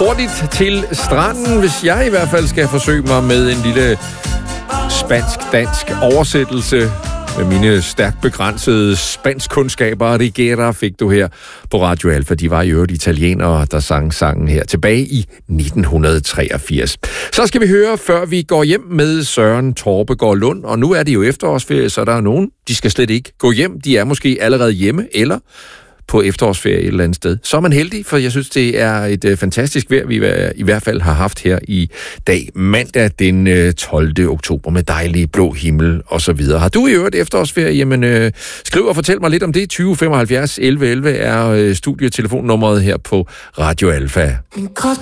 hurtigt til stranden, hvis jeg i hvert fald skal forsøge mig med en lille spansk-dansk oversættelse. Med mine stærkt begrænsede spanskkundskaber, Rigera fik du her på Radio Alfa. De var i øvrigt italienere, der sang sangen her tilbage i 1983. Så skal vi høre, før vi går hjem med Søren Torpegaard Lund. Og nu er det jo efterårsferie, så der er nogen, de skal slet ikke gå hjem. De er måske allerede hjemme, eller på efterårsferie et eller andet sted. Så er man heldig, for jeg synes, det er et fantastisk vejr, vi i hvert fald har haft her i dag, mandag den 12. oktober, med dejlig blå himmel og så videre. Har du i øvrigt efterårsferie? Jamen, skriv og fortæl mig lidt om det. 20 75 11 11 er studietelefonnummeret her på Radio Alfa.